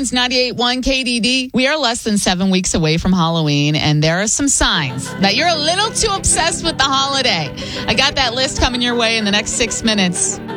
Friends, 98.1 KDD. We are less than 7 weeks away from Halloween, and there are some signs that you're a little too obsessed with the holiday. I got that list coming your way in the next 6 minutes.